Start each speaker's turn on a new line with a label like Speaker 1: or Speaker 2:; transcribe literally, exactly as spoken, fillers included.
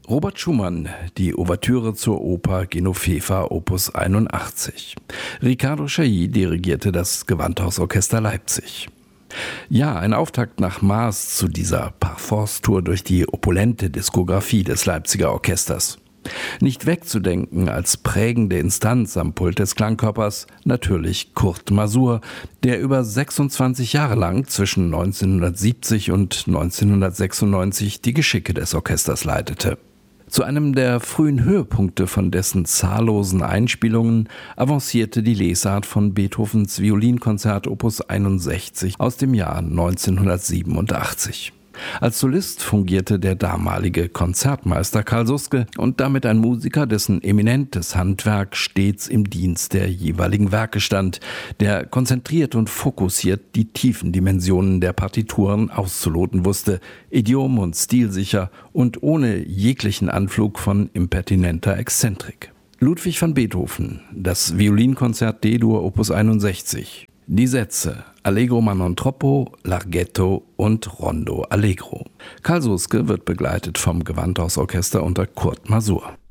Speaker 1: Robert Schumann, die Ouvertüre zur Oper Genoveva Opus einundachtzig. Riccardo Chailly dirigierte das Gewandhausorchester Leipzig. Ja, ein Auftakt nach Maß zu dieser Parforce-Tour durch die opulente Diskografie des Leipziger Orchesters. Nicht wegzudenken als prägende Instanz am Pult des Klangkörpers natürlich Kurt Masur, der über sechsundzwanzig Jahre lang zwischen neunzehnhundertsiebzig und neunzehnhundertsechsundneunzig die Geschicke des Orchesters leitete. Zu einem der frühen Höhepunkte von dessen zahllosen Einspielungen avancierte die Lesart von Beethovens Violinkonzert Opus einundsechzig aus dem Jahr neunzehnhundertsiebenundachtzig. Als Solist fungierte der damalige Konzertmeister Karl Suske und damit ein Musiker, dessen eminentes Handwerk stets im Dienst der jeweiligen Werke stand, der konzentriert und fokussiert die tiefen Dimensionen der Partituren auszuloten wusste, idiom- und stilsicher und ohne jeglichen Anflug von impertinenter Exzentrik. Ludwig van Beethoven, das Violinkonzert D-Dur Opus einundsechzig. Die Sätze Allegro ma non troppo, Larghetto und Rondo Allegro. Karl Suske wird begleitet vom Gewandhausorchester unter Kurt Masur.